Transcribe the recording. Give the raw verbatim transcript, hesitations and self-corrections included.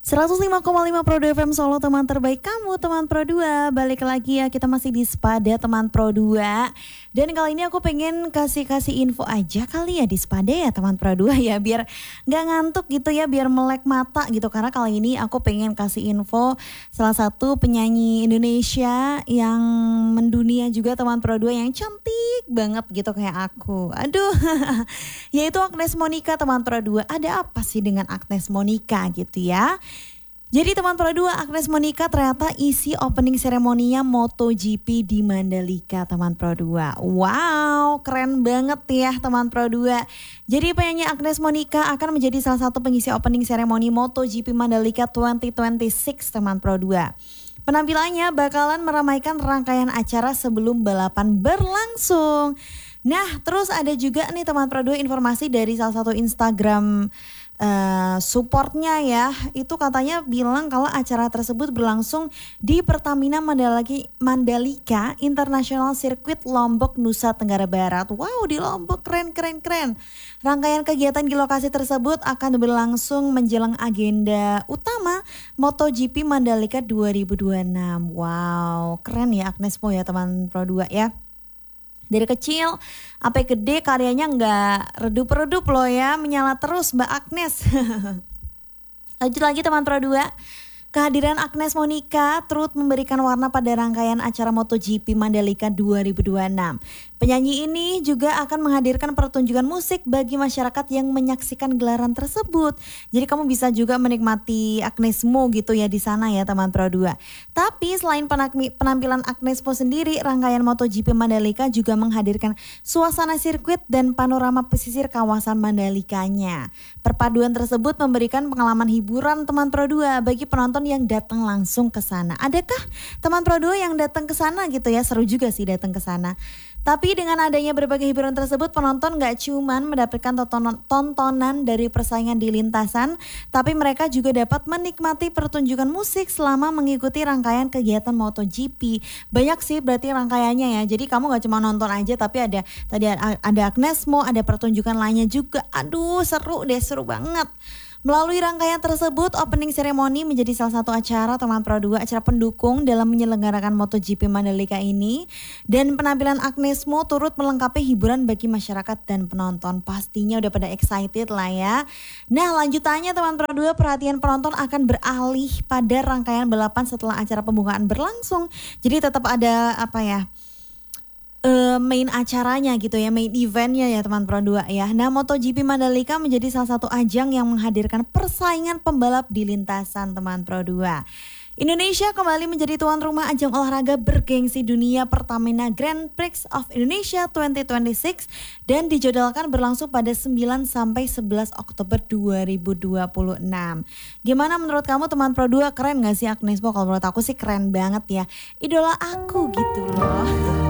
seratus lima koma lima Pro dua F M Solo, teman terbaik kamu, teman Pro dua. Balik lagi ya, kita masih di Spada teman Pro dua. Dan kali ini aku pengen kasih-kasih info aja kali ya di Spada ya teman Pro dua ya, biar gak ngantuk gitu ya, biar melek mata gitu. Karena kali ini aku pengen kasih info salah satu penyanyi Indonesia yang mendunia juga teman Pro dua, yang cantik banget gitu kayak aku. Aduh, yaitu Agnes Monica teman Pro dua. Ada apa sih dengan Agnes Monica gitu ya? Jadi teman Pro dua, Agnes Monica ternyata isi opening seremoninya MotoGP di Mandalika teman Pro dua. Wow, keren banget ya teman Pro dua. Jadi penyanyi Agnes Monica akan menjadi salah satu pengisi opening seremoni MotoGP Mandalika dua ribu dua puluh enam teman Pro dua. Penampilannya bakalan meramaikan rangkaian acara sebelum balapan berlangsung. Nah, terus ada juga nih teman Pro dua informasi dari salah satu Instagram Uh, supportnya ya, itu katanya bilang kalau acara tersebut berlangsung di Pertamina Mandalika, Mandalika International Circuit Lombok, Nusa Tenggara Barat. Wow, di Lombok, keren keren keren. Rangkaian kegiatan di lokasi tersebut akan berlangsung menjelang agenda utama MotoGP Mandalika dua ribu dua puluh enam. Wow, keren ya Agnes Mo ya teman Pro dua ya. Dari kecil sampai gede karyanya nggak redup-redup loh ya, menyala terus Mbak Agnes. Lanjut lagi teman Pro dua. Kehadiran Agnes Monica turut memberikan warna pada rangkaian acara MotoGP Mandalika dua ribu dua puluh enam. Penyanyi ini juga akan menghadirkan pertunjukan musik bagi masyarakat yang menyaksikan gelaran tersebut. Jadi kamu bisa juga menikmati Agnes Mo gitu ya di sana ya teman Pro dua. Tapi selain penampilan Agnes Mo sendiri, rangkaian MotoGP Mandalika juga menghadirkan suasana sirkuit dan panorama pesisir kawasan Mandalikanya. Perpaduan tersebut memberikan pengalaman hiburan teman Pro dua bagi penonton yang datang langsung ke sana. Adakah teman Pro dua yang datang ke sana gitu ya? Seru juga sih datang ke sana. Tapi dengan adanya berbagai hiburan tersebut, penonton gak cuman mendapatkan tontonan, tontonan dari persaingan di lintasan, tapi mereka juga dapat menikmati pertunjukan musik selama mengikuti rangkaian kegiatan MotoGP. Banyak sih berarti rangkaiannya ya. Jadi kamu gak cuma nonton aja, tapi ada tadi ada Agnes Mo, ada pertunjukan lainnya juga. Aduh, seru deh, seru banget. Melalui rangkaian tersebut, opening ceremony menjadi salah satu acara teman Pro dua, acara pendukung dalam menyelenggarakan MotoGP Mandalika ini. Dan penampilan Agnes Mo turut melengkapi hiburan bagi masyarakat dan penonton. Pastinya udah pada excited lah ya. Nah, lanjutannya teman Pro dua, perhatian penonton akan beralih pada rangkaian balapan setelah acara pembukaan berlangsung. Jadi tetap ada apa ya, Uh, main acaranya gitu ya, main eventnya ya teman Pro dua ya. Nah, MotoGP Mandalika menjadi salah satu ajang yang menghadirkan persaingan pembalap di lintasan teman Pro dua. Indonesia kembali menjadi tuan rumah ajang olahraga bergengsi dunia Pertamina Grand Prix of Indonesia dua ribu dua puluh enam dan dijadwalkan berlangsung pada sembilan sampai sebelas Oktober dua ribu dua puluh enam. Gimana menurut kamu teman Pro dua, keren gak sih Agnes Mo? Kalau menurut aku sih keren banget ya. Idola aku gitu loh.